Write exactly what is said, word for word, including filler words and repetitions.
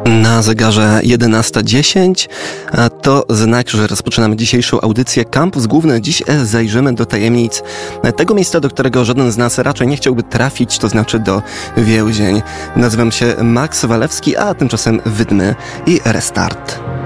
Na zegarze jedenasta dziesięć, a to znaczy, że rozpoczynamy dzisiejszą audycję Campus Główny. Dziś zajrzymy do tajemnic tego miejsca, do którego żaden z nas raczej nie chciałby trafić, to znaczy do więzień. Nazywam się Max Walewski, a tymczasem Wydmy i Restart.